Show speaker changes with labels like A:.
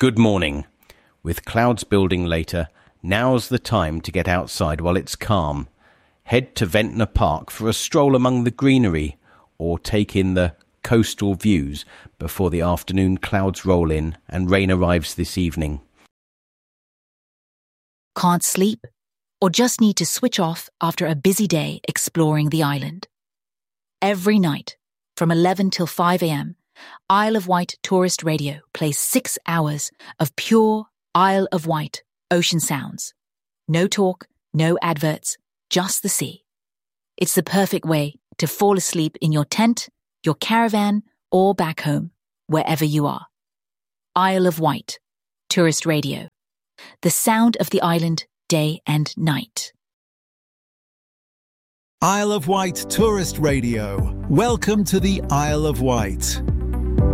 A: Good morning. With clouds building later, now's the time to get outside while it's calm. Head to Ventnor Park for a stroll among the greenery, or take in the coastal views before the afternoon clouds roll in and rain arrives this evening.
B: Can't sleep? Or just need to switch off after a busy day exploring the island? Every night, from 11 till 5 a.m, Isle of Wight Tourist Radio plays 6 hours of pure Isle of Wight ocean sounds. No talk, no adverts, just the sea. It's the perfect way to fall asleep in your tent, your caravan, or back home, wherever you are. Isle of Wight Tourist Radio. The sound of the island day and night.
C: Isle of Wight Tourist Radio. Welcome to the Isle of Wight.